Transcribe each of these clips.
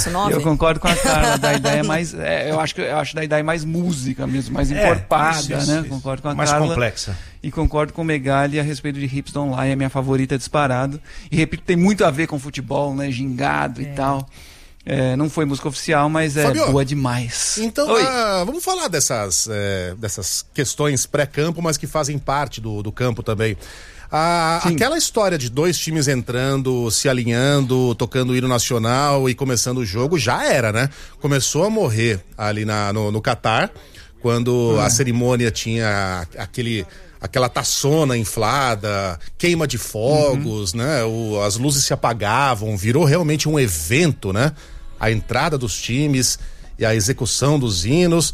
isso, 9? Eu concordo com a Carla, Daidai é mais, eu acho Daidai mais música mesmo, mais encorpada, né? Isso. Concordo com a mais Carla. complexa. E concordo com o Megali a respeito de Hips Don't Lie, é minha favorita disparado. E repito, tem muito a ver com futebol, né? Gingado e tal. Não foi música oficial, mas Fabio, boa demais. Então, vamos falar dessas questões pré-campo, mas que fazem parte do campo também. Aquela história de dois times entrando, se alinhando, tocando o hino nacional e começando o jogo, já era, né? Começou a morrer ali no Catar, quando a cerimônia tinha aquela taçona inflada, queima de fogos, né? As luzes se apagavam, virou realmente um evento, né? A entrada dos times e a execução dos hinos,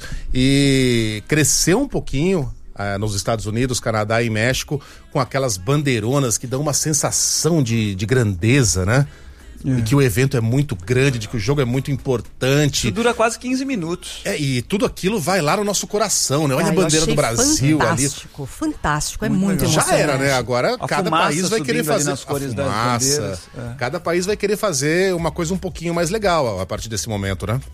e cresceu um pouquinho nos Estados Unidos, Canadá e México, com aquelas bandeironas que dão uma sensação de grandeza, né? E que o evento é muito grande, de que o jogo é muito importante. Isso dura quase 15 minutos. E tudo aquilo vai lá no nosso coração, né? Olha a bandeira do Brasil ali. Fantástico, é muito emocionante. Já era, né? Agora a cada país vai querer fazer nas cores a fumaça. Cada país vai querer fazer uma coisa um pouquinho mais legal a partir desse momento, né?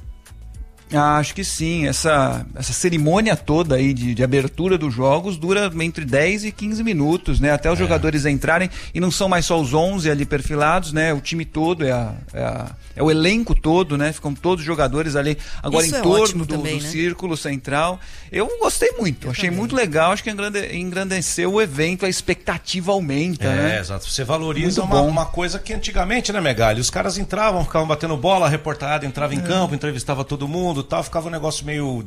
Acho que sim, essa cerimônia toda aí de abertura dos jogos dura entre 10 e 15 minutos, né? Até os jogadores entrarem, e não são mais só os 11 ali perfilados, né? O time todo, é o elenco todo, né? Ficam todos os jogadores ali agora isso em torno também, do né? círculo central. Eu gostei muito, achei muito legal, acho que engrandeceu o evento, a expectativa aumenta, né? Exato, você valoriza uma coisa que antigamente, né, Megali? Os caras entravam, ficavam batendo bola, a reportagem entrava em campo, entrevistava todo mundo, tal, ficava um negócio meio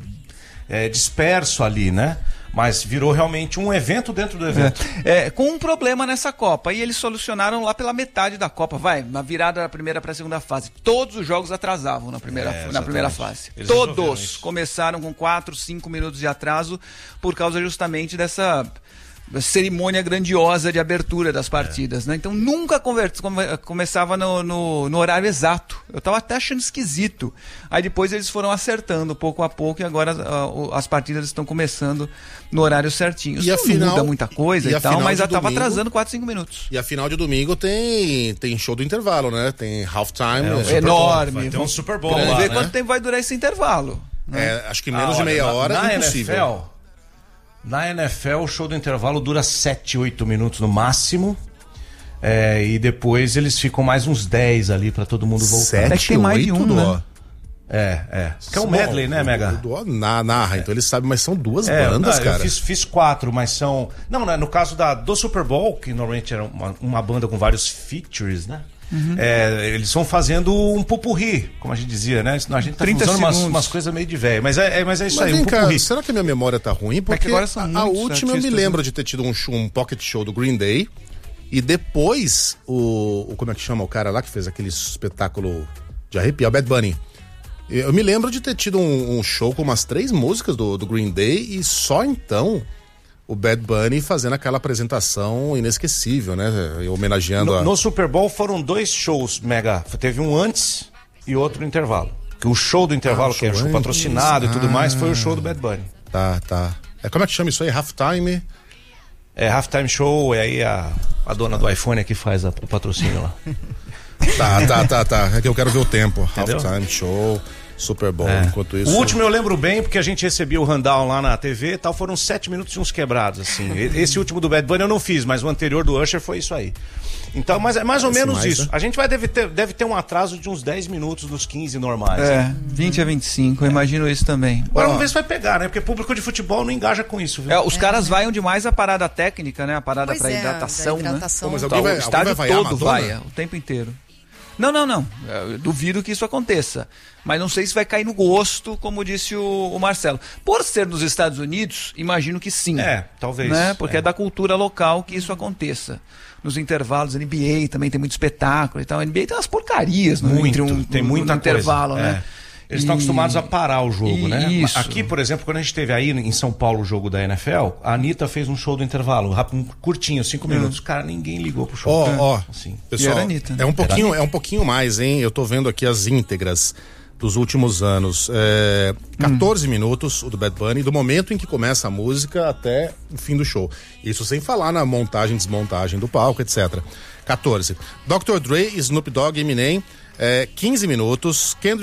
disperso ali, né? Mas virou realmente um evento dentro do evento. Com um problema nessa Copa, e eles solucionaram lá pela metade da Copa, na virada da primeira para a segunda fase. Todos os jogos atrasavam na primeira fase. Eles Todos começaram com 4, 5 minutos de atraso, por causa justamente dessa cerimônia grandiosa de abertura das partidas, né? Então nunca começava no horário exato. Eu tava até achando esquisito. Aí depois eles foram acertando pouco a pouco, e agora as partidas estão começando no horário certinho. Isso não muda muita coisa e tal, mas já tava atrasando 4, 5 minutos. E a final de domingo tem show do intervalo, né? Tem halftime. Enorme. Tem um Super Bowl Vamos lá, ver né? quanto tempo vai durar esse intervalo. Né? Acho que menos de meia hora é impossível. Na NFL, o show do intervalo dura 7, 8 minutos no máximo. E depois eles ficam mais uns 10 ali pra todo mundo voltar. 7, 8, né? Que é um medley, né, Mega? Narra, então eles sabem, mas são duas bandas, cara. Eu fiz 4, mas são... Não, no caso do Super Bowl, que normalmente era uma banda com vários features, né? Eles vão fazendo um pupurri, como a gente dizia, né? A gente tá usando umas coisas meio de velho, mas é isso aí, um pupurri. Será que a minha memória tá ruim? Porque a última eu me lembro de ter tido um pocket show do Green Day, e depois como é que chama o cara lá que fez aquele espetáculo de arrepiar, o Bad Bunny. Eu me lembro de ter tido um show com umas 3 músicas do Green Day, e só então o Bad Bunny fazendo aquela apresentação inesquecível, né? Homenageando no Super Bowl foram 2 shows, Mega. Teve um antes e outro no intervalo. Que o show do intervalo, que é show patrocinado e tudo mais, foi o show do Bad Bunny. Tá. Como é que chama isso aí? Halftime? Halftime show, aí a dona do iPhone aqui faz o patrocínio lá. Tá. É que eu quero ver o tempo. Entendeu? Halftime show, Super Bowl, enquanto isso... O último eu lembro bem, porque a gente recebia o rundown lá na TV e tal, foram 7 minutos e uns quebrados, assim. Esse último do Bad Bunny eu não fiz, mas o anterior do Usher foi isso aí. Então, mas é mais ou menos isso. A gente deve ter um atraso de uns 10 minutos dos 15 normais. 20 a 25, eu imagino isso também. Agora vamos ver se vai pegar, né? Porque público de futebol não engaja com isso, viu? Os caras vaiam demais a parada técnica, né? A parada pra hidratação, né? Mas O estádio todo vaia o tempo inteiro. Não. Eu duvido que isso aconteça. Mas não sei se vai cair no gosto, como disse o Marcelo. Por ser nos Estados Unidos, imagino que sim. Talvez. Né? Porque é da cultura local que isso aconteça. Nos intervalos, NBA também tem muito espetáculo e tal. A NBA tem umas porcarias tem muita intervalo, coisa. né? Eles estão acostumados a parar o jogo, né? Isso. Aqui, por exemplo, quando a gente teve aí em São Paulo o jogo da NFL, a Anitta fez um show do intervalo, curtinho, 5 minutos. Cara, ninguém ligou pro show. Assim. Pessoal, Anitta, né? é um pouquinho mais, hein? Eu tô vendo aqui as íntegras dos últimos anos. 14 minutos, o do Bad Bunny, do momento em que começa a música até o fim do show. Isso sem falar na montagem, desmontagem do palco, etc. 14. Dr. Dre, Snoop Dogg, Eminem, 15 minutos. Kendrick